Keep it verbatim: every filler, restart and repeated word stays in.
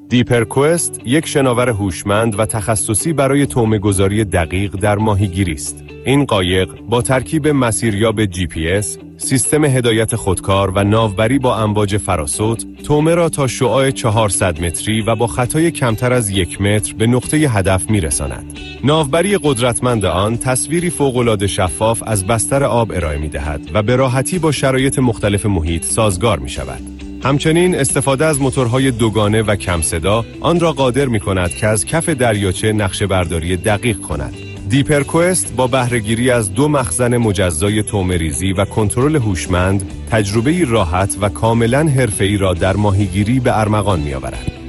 دیپرکوست یک شناور هوشمند و تخصصی برای طعمه‌گذاری دقیق در ماهیگیری است. این قایق با ترکیب مسیریاب جی پی اس، سیستم هدایت خودکار و ناوبری با امواج فراسوت، طعمه را تا شعاع چهارصد متری و با خطای کمتر از یک متر به نقطه هدف می‌رساند. ناوبری قدرتمند آن تصویری فوق‌العاده شفاف از بستر آب ارائه می‌دهد و به راحتی با شرایط مختلف محیط سازگار می‌شود. همچنین استفاده از موتورهای دوگانه و کم صدا آن را قادر می‌کند که از کف دریاچه نقشه برداری دقیق کند. دیپرکوست با بهره‌گیری از دو مخزن مجزای طعمه‌ریزی و کنترل هوشمند، تجربه‌ای راحت و کاملاً حرفه‌ای را در ماهیگیری به ارمغان می‌آورد.